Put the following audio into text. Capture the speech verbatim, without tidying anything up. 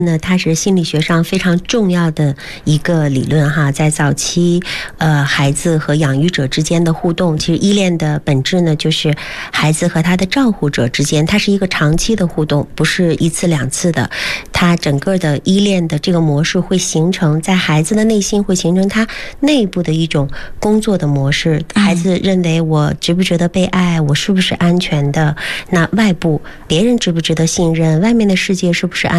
那它是心理学上非常重要的一个理论哈，在早期，呃，孩子和养育者之间的互动，其实依恋的本质呢，就是孩子和他的照护者之间，它是一个长期的互动，不是一次两次的。它整个的依恋的这个模式会形成在孩子的内心，会形成他内部的一种工作的模式。孩子认为我值不值得被爱，我是不是安全的？那外部别人值不值得信任？外面的世界是不是安